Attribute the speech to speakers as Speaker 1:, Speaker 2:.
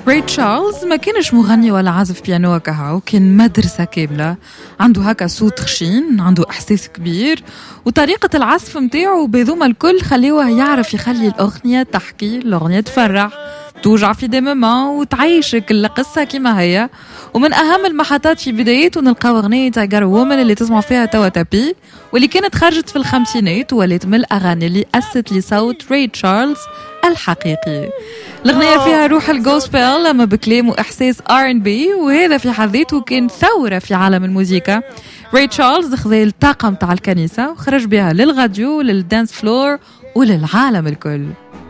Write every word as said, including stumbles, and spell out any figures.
Speaker 1: راي تشارلز ما كانش مغني ولا عازف بيانو كهو، كان مدرسة كاملة. عنده هكا صوت خشين، عنده إحساس كبير، وطريقة العزف متاعه بذوما الكل خليوه يعرف يخلي الأغنية تحكي، الأغنية تفرح، توجع في دي مومون وتعيشك القصة كما هي. ومن أهم المحطات في بدايته نلقاو أغنية تايجر وومن اللي تسمعوا فيها توا تابي، واللي كانت خرجت في الخمسينات ولات من الأغاني اللي أسست لصوت راي تشارلز الحقيقي. الأغنية فيها روح الجوسبل لما بكلام وإحساس آر إن بي، وهذا في حد ذاته كان ثورة في عالم الموسيقى. راي تشارلز خذ الطاقم تاع الكنيسة وخرج بها للغاديو للدانس فلور وللعالم الكل.